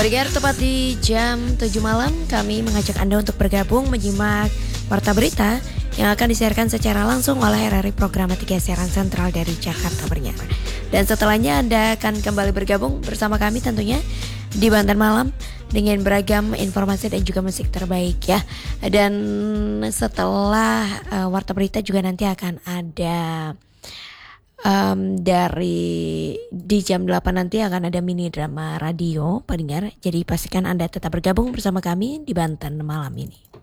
Pendengar, tepat di jam 7 malam kami mengajak Anda untuk bergabung menyimak Warta Berita yang akan disiarkan secara langsung oleh RRI Programatika Siaran Sentral dari Jakarta Bernyar. Dan setelahnya Anda akan kembali bergabung bersama kami tentunya di Banten Malam dengan beragam informasi dan juga musik terbaik ya. Dan setelah Warta Berita juga nanti akan ada dari di jam 8 nanti akan ada mini drama radio pendengar. Jadi pastikan Anda tetap bergabung bersama kami di Banten Malam ini.